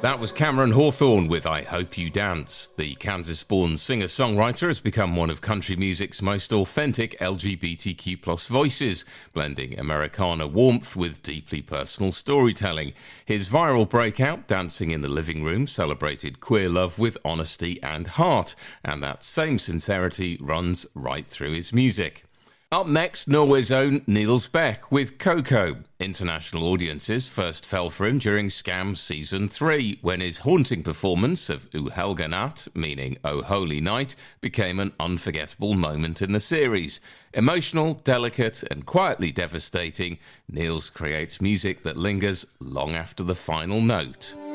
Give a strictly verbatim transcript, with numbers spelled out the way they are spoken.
That was Cameron Hawthorne with I Hope You Dance. The Kansas-born singer-songwriter has become one of country music's most authentic L G B T Q plus voices, blending Americana warmth with deeply personal storytelling. His viral breakout, Dancing in the Living Room, celebrated queer love with honesty and heart, and that same sincerity runs right through his music. Up next, Norway's own Niels Beck with Coco. International audiences first fell for him during Scam Season three, when his haunting performance of O Helga Natt, meaning O Holy Night, became an unforgettable moment in the series. Emotional, delicate and quietly devastating, Niels creates music that lingers long after the final note.